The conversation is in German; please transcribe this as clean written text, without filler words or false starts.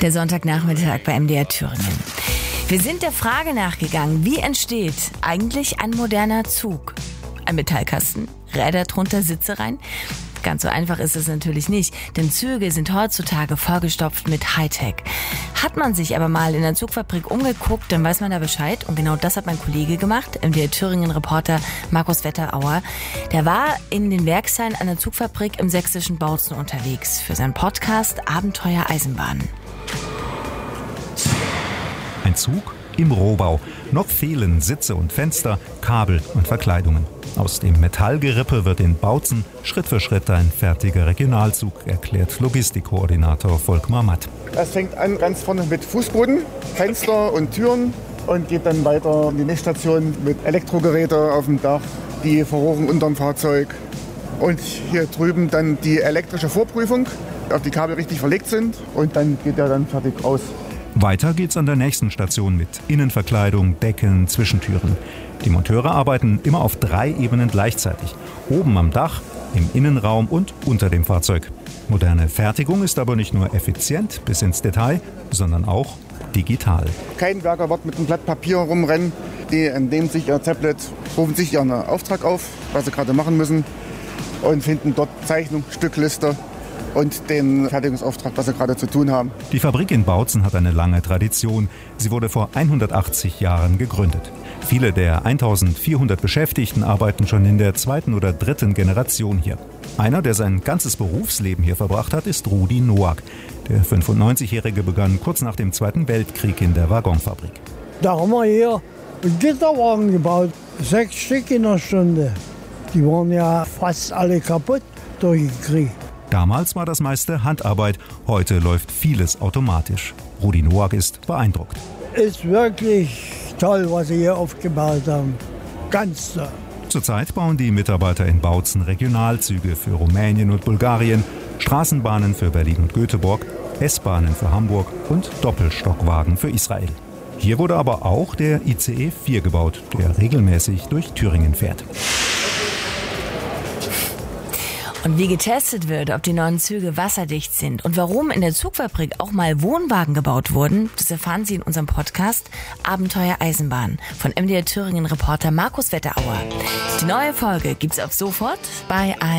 Der Sonntagnachmittag bei MDR Thüringen. Wir sind der Frage nachgegangen, wie entsteht eigentlich ein moderner Zug? Ein Metallkasten, Räder drunter, Sitze rein? Ganz so einfach ist es natürlich nicht, denn Züge sind heutzutage vollgestopft mit Hightech. Hat man sich aber mal in der Zugfabrik umgeguckt, dann weiß man da Bescheid. Und genau das hat mein Kollege gemacht, MDR Thüringen-Reporter Markus Wetterauer. Der war in den Werkshallen einer Zugfabrik im sächsischen Bautzen unterwegs für seinen Podcast Abenteuer Eisenbahn. Ein Zug im Rohbau. Noch fehlen Sitze und Fenster, Kabel und Verkleidungen. Aus dem Metallgerippe wird in Bautzen Schritt für Schritt ein fertiger Regionalzug, erklärt Logistikkoordinator Volkmar Matt. Das fängt an ganz vorne mit Fußboden, Fenster und Türen und geht dann weiter in die nächste Station mit Elektrogeräten auf dem Dach, die Verrohrung unterm Fahrzeug und hier drüben dann die elektrische Vorprüfung, ob die Kabel richtig verlegt sind und dann geht er dann fertig raus. Weiter geht's an der nächsten Station mit Innenverkleidung, Decken, Zwischentüren. Die Monteure arbeiten immer auf 3 Ebenen gleichzeitig. Oben am Dach, im Innenraum und unter dem Fahrzeug. Moderne Fertigung ist aber nicht nur effizient bis ins Detail, sondern auch digital. Kein Werker wird mit einem Blatt Papier rumrennen. Die entnehmen sich ihr Tablet, rufen sich ihren Auftrag auf, was sie gerade machen müssen und finden dort Zeichnung, Stückliste und den Fertigungsauftrag, was sie gerade zu tun haben. Die Fabrik in Bautzen hat eine lange Tradition. Sie wurde vor 180 Jahren gegründet. Viele der 1400 Beschäftigten arbeiten schon in der 2. oder 3. Generation hier. Einer, der sein ganzes Berufsleben hier verbracht hat, ist Rudi Noack. Der 95-Jährige begann kurz nach dem Zweiten Weltkrieg in der Waggonfabrik. Da haben wir hier einen Gitterwagen gebaut, 6 Stück in der Stunde. Die waren ja fast alle kaputt durch den Krieg. Damals war das meiste Handarbeit, heute läuft vieles automatisch. Rudi Noack ist beeindruckt. Ist wirklich toll, was sie hier aufgebaut haben. Ganz toll. Zurzeit bauen die Mitarbeiter in Bautzen Regionalzüge für Rumänien und Bulgarien, Straßenbahnen für Berlin und Göteborg, S-Bahnen für Hamburg und Doppelstockwagen für Israel. Hier wurde aber auch der ICE 4 gebaut, der regelmäßig durch Thüringen fährt. Und wie getestet wird, ob die neuen Züge wasserdicht sind und warum in der Zugfabrik auch mal Wohnwagen gebaut wurden, das erfahren Sie in unserem Podcast Abenteuer Eisenbahn von MDR Thüringen-Reporter Markus Wetterauer. Die neue Folge gibt's ab sofort bei ARD.